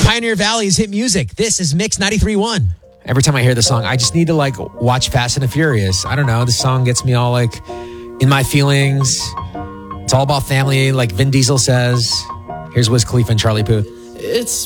Pioneer Valley's hit music. This is Mix 93.1. Every time I hear the song, I just need to watch Fast and the Furious. I don't know. The song gets me all in my feelings. It's all about family, like Vin Diesel says. Here's Wiz Khalifa and Charlie Puth. It's